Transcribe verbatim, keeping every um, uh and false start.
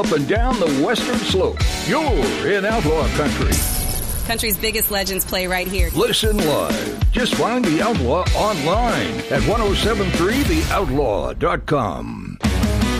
up and down the western slope. You're in Outlaw Country. Country's biggest legends play right here. Listen live. Just find The Outlaw online at ten seventy-three the outlaw dot com.